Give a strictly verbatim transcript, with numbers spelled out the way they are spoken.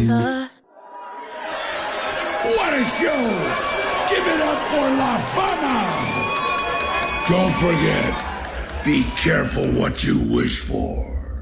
guitar. What a show! Give it up for La Fama! Don't forget, be careful what you wish for.